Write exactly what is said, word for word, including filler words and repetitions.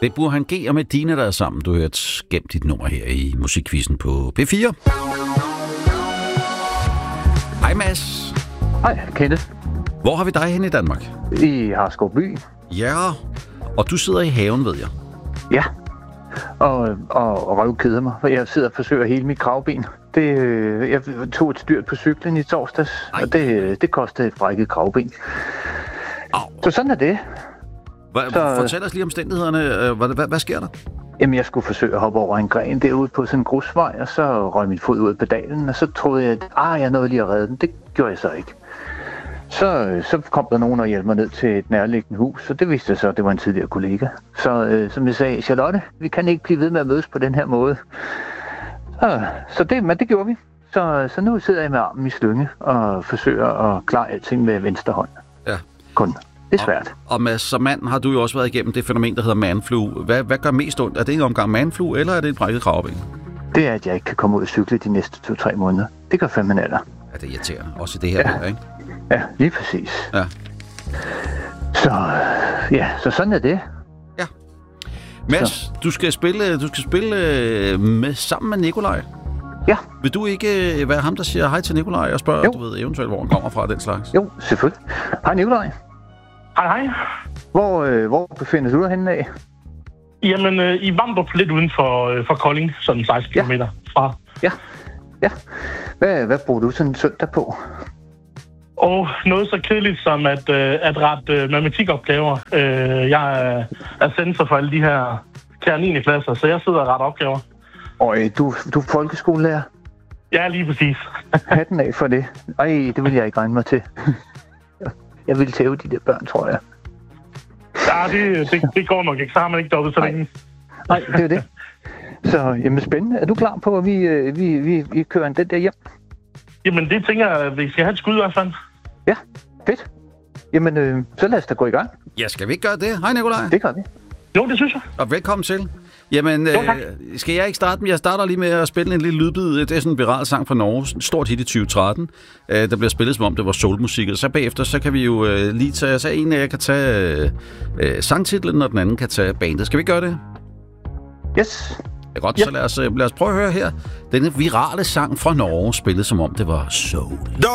Det er Burhan G og Medina, der er sammen. Du har hørt gemt dit nummer her i Musikquizzen på P fire. Hej Mads. Hej Kenneth. Hvor har vi dig hen i Danmark? I Harskovby. Ja, og du sidder i haven, ved jeg. Ja, og, og, og røvkeder mig, for jeg sidder og forsøger hele mit kravben. Det, jeg tog et styrt på cyklen i torsdags, Ej. og det, det kostede et brækket kravben. Au. Så sådan er det. Hva, så, fortæl os lige omstændighederne. Hvad, hvad, hvad sker der? Jamen, jeg skulle forsøge at hoppe over en gren derude på sådan en grusvej, og så røg min fod ud af pedalen, og så troede jeg, at ah, jeg nåede lige at redde den. Det gjorde jeg så ikke. Så, så kom der nogen og hjalp mig ned til et nærliggende hus, og det viste sig så, at det var en tidligere kollega. Så øh, som jeg sagde, Charlotte, vi kan ikke blive ved med at mødes på den her måde. Så, så det, men det gjorde vi. Så, så nu sidder jeg med armen i slynge og forsøger at klare alting med venstre hånd. Ja. Kun. Det er svært. Og, og Mads, som mand har du jo også været igennem det fænomen, der hedder manflu. Hvad, hvad gør mest ondt? Er det en omgang manflu, eller er det et brækket kravben? Det er, at jeg ikke kan komme ud og cykle de næste to-tre måneder. Det gør fandme natter. Ja, det er irriterende. Også det her, ja. der, ikke? Ja, lige præcis. Ja. Så, ja, så sådan er det. Ja. Mads, du skal spille, du skal spille med, sammen med Nikolaj. Ja. Vil du ikke være ham, der siger hej til Nikolaj og spørger, jo. du ved eventuelt, hvor han kommer fra, den slags? Jo, selvfølgelig. Hej Nikolaj. Hej, hej. Hvor, øh, hvor befinder du dig henne af? Jamen, øh, i Vamdrup, lidt uden for, øh, for Kolding, sådan seksten ja. kilometer fra. Ja, ja. Hvad, hvad bruger du sådan en søndag på? Og noget så kedeligt som at, øh, at rette øh, matematikopgaver. Øh, jeg er, er sensor for alle de her kære niende klasser, så jeg sidder og retter opgaver. Og øh, du, du er folkeskolelærer? Ja, lige præcis. Hatten af for det. Ej, det vil jeg ikke regne mig til. Jeg vil tæve de der børn, tror jeg. Ja, det, det, det går nok ikke. Så har man ikke dobbelt så længe. Nej, det er det. Så, jamen spændende. Er du klar på, at vi, vi, vi, vi kører den der hjem? Jamen, det tænker jeg, at vi skal have et skud i hvert fald. Ja, fedt. Jamen, øh, så lad os da gå i gang. Ja, skal vi ikke gøre det? Hej, Nikolaj. Det gør vi. Jo, det synes jeg. Og velkommen til. Jamen, jo, øh, skal jeg ikke starte med? Jeg starter lige med at spille en lille lydbid. Det er sådan en viral sang fra Norge. En stort hit i tyve tretten. Øh, der bliver spillet, som om det var soulmusik. Og så bagefter, så kan vi jo øh, lige tage... Så en af jer kan tage øh, sangtitlen, og den anden kan tage bandet. Skal vi gøre det? Yes. Ja, godt, ja. Så lad os, lad os prøve at høre her. Denne virale sang fra Norge, spillet som om det var soul.